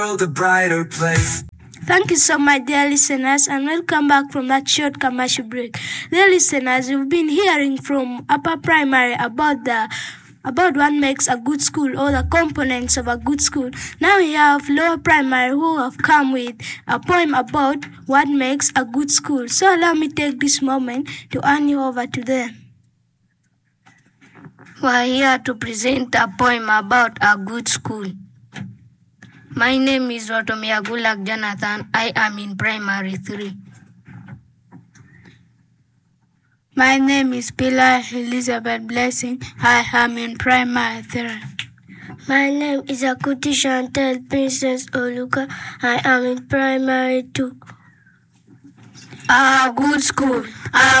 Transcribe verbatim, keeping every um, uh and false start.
world a brighter place. Thank you so much, dear listeners, and welcome back from that short commercial break. Dear listeners, you've been hearing from upper primary about the about what makes a good school or the components of a good school. Now we have lower primary who have come with a poem about what makes a good school. So allow me take this moment to hand you over to them. We are here to present a poem about a good school. My name is Rotomiagulak Jonathan. I am in primary three. My name is Pilar Elizabeth Blessing. I am in primary three. My name is Akuti Chantel Princess Oluka. I am in primary two. A good school. A